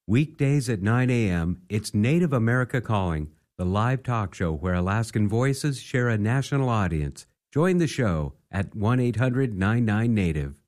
Weekdays at 9 a.m., it's Native America Calling, the live talk show where Alaskan voices share a national audience. Join the show at 1-800-99-NATIVE.